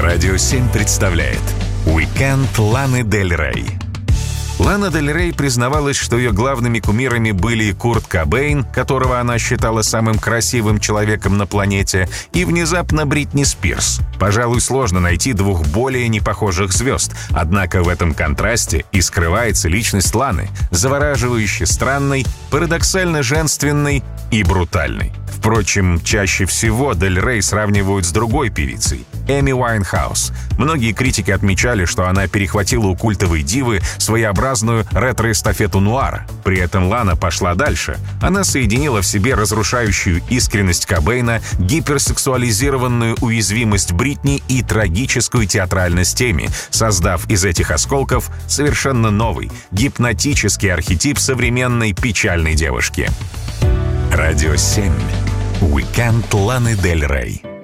Радио 7 представляет «Уикенд Ланы Дель Рей». Лана Дель Рей признавалась, что ее главными кумирами были Курт Кобейн, которого она считала самым красивым человеком на планете, и внезапно Бритни Спирс. Пожалуй, сложно найти двух более непохожих звезд, однако в этом контрасте и скрывается личность Ланы, завораживающе странной, парадоксально женственной и брутальной. Впрочем, чаще всего Дель Рей сравнивают с другой певицей — Эми Уайнхаус. Многие критики отмечали, что она перехватила у культовой дивы своеобразную ретро-эстафету нуара. При этом Лана пошла дальше. Она соединила в себе разрушающую искренность Кобейна, гиперсексуализированную уязвимость Бритни и трагическую театральность Эми, создав из этих осколков совершенно новый, гипнотический архетип современной печальной девушки. Радио 7. Уикенд Ланы Дель Рей.